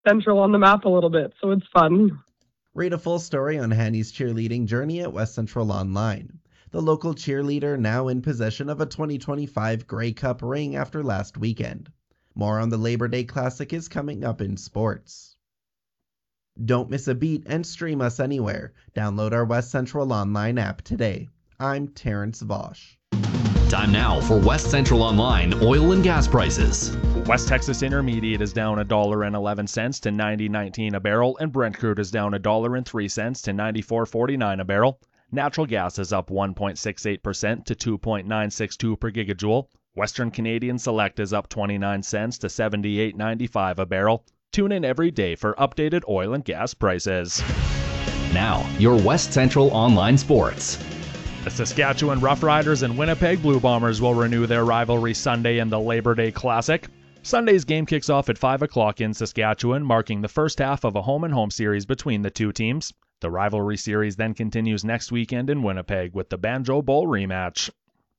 Central on the map a little bit, so it's fun. Read a full story on Hanny's cheerleading journey at West Central Online. The local cheerleader now in possession of a 2025 Grey Cup ring after last weekend. More on the Labor Day Classic is coming up in sports. Don't miss a beat and stream us anywhere. Download our West Central Online app today. I'm Terrence Vosch. Time now for West Central Online oil and gas prices. West Texas Intermediate is down $1.11 to $90.19 a barrel, and Brent crude is down $1.03 to $94.49 a barrel. Natural gas is up 1.68% to $2.962 per gigajoule. Western Canadian Select is up 29 cents to $78.95 a barrel. Tune in every day for updated oil and gas prices. Now, your West Central Online sports. The Saskatchewan Roughriders and Winnipeg Blue Bombers will renew their rivalry Sunday in the Labor Day Classic. Sunday's game kicks off at 5 o'clock in Saskatchewan, marking the first half of a home-and-home series between the two teams. The rivalry series then continues next weekend in Winnipeg with the Banjo Bowl rematch.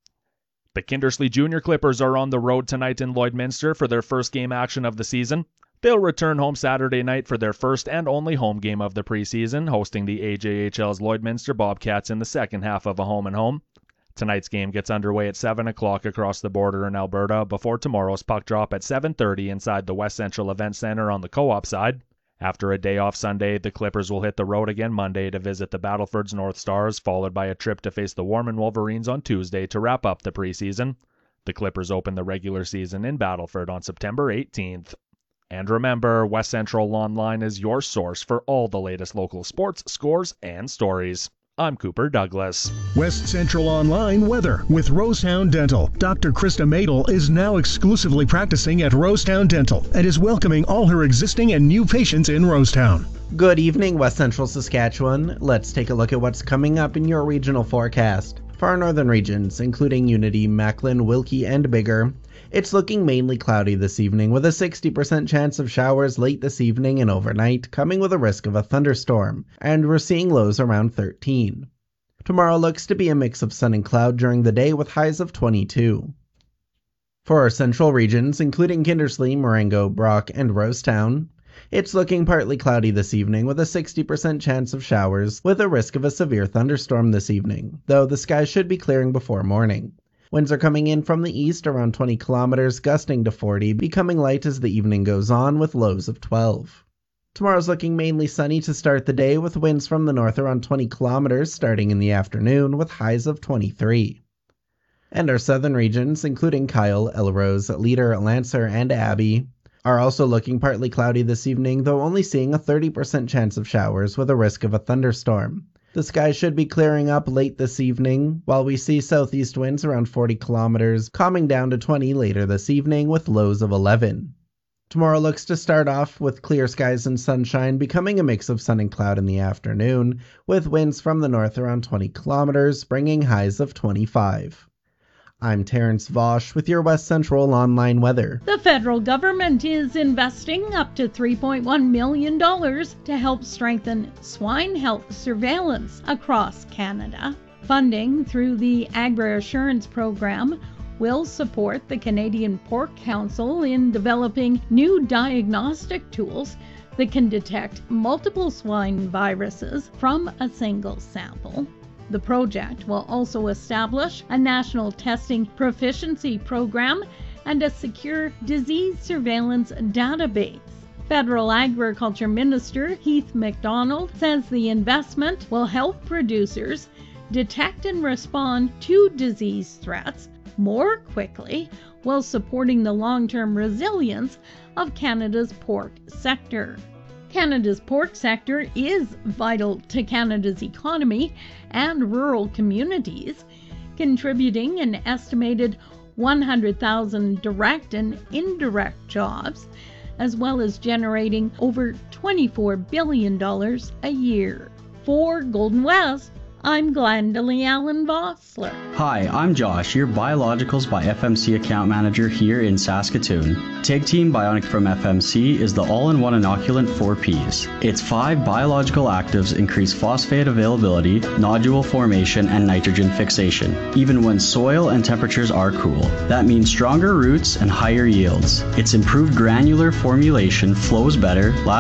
The Kindersley Junior Clippers are on the road tonight in Lloydminster for their first game action of the season. They'll return home Saturday night for their first and only home game of the preseason, hosting the AJHL's Lloydminster Bobcats in the second half of a home-and-home. Tonight's game gets underway at 7 o'clock across the border in Alberta before tomorrow's puck drop at 7:30 inside the West Central Event Centre on the Co-op side. After a day off Sunday, the Clippers will hit the road again Monday to visit the Battleford's North Stars, followed by a trip to face the Warman Wolverines on Tuesday to wrap up the preseason. The Clippers open the regular season in Battleford on September 18th. And remember, West Central Online is your source for all the latest local sports, scores, and stories. I'm Cooper Douglas. West Central Online weather with Rosetown Dental. Dr. Krista Madel is now exclusively practicing at Rosetown Dental and is welcoming all her existing and new patients in Rosetown. Good evening, West Central Saskatchewan. Let's take a look at what's coming up in your regional forecast. For our northern regions, including Unity, Macklin, Wilkie, and Biggar, it's looking mainly cloudy this evening with a 60% chance of showers late this evening and overnight, coming with a risk of a thunderstorm, and we're seeing lows around 13. Tomorrow looks to be a mix of sun and cloud during the day with highs of 22. For our central regions, including Kindersley, Marengo, Brock, and Rosetown, it's looking partly cloudy this evening with a 60% chance of showers with a risk of a severe thunderstorm this evening, though the sky should be clearing before morning. Winds are coming in from the east around 20 kilometers, gusting to 40, becoming light as the evening goes on with lows of 12. Tomorrow's looking mainly sunny to start the day with winds from the north around 20 kilometers starting in the afternoon with highs of 23. And our southern regions, including Kyle, Elrose, Leader, Lancer, and Abbey, are also looking partly cloudy this evening, though only seeing a 30% chance of showers with a risk of a thunderstorm. The sky should be clearing up late this evening, while we see southeast winds around 40 kilometers, calming down to 20 later this evening with lows of 11. Tomorrow looks to start off with clear skies and sunshine, becoming a mix of sun and cloud in the afternoon, with winds from the north around 20 kilometers, bringing highs of 25. I'm Terrence Vosch with your West Central Online weather. The federal government is investing up to $3.1 million to help strengthen swine health surveillance across Canada. Funding through the Agri-Assurance Program will support the Canadian Pork Council in developing new diagnostic tools that can detect multiple swine viruses from a single sample. The project will also establish a national testing proficiency program and a secure disease surveillance database. Federal Agriculture Minister Heath MacDonald says the investment will help producers detect and respond to disease threats more quickly while supporting the long-term resilience of Canada's pork sector. Canada's pork sector is vital to Canada's economy and rural communities, contributing an estimated 100,000 direct and indirect jobs, as well as generating over $24 billion a year. For Golden West, I'm Glendalee Allen Vossler. Hi, I'm Josh, your Biologicals by FMC account manager here in Saskatoon. Take Team Bionic from FMC is the all-in-one inoculant for peas. Its 5 biological actives increase phosphate availability, nodule formation, and nitrogen fixation, even when soil and temperatures are cool. That means stronger roots and higher yields. Its improved granular formulation flows better, lasts